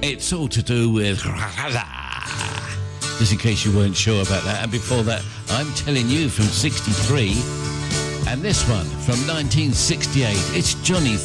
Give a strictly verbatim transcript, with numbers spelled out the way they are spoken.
It's all to do with... Just in case you weren't sure about that. And before that, I'm Telling You from sixty-three. And this one from nineteen sixty-eight. It's Johnny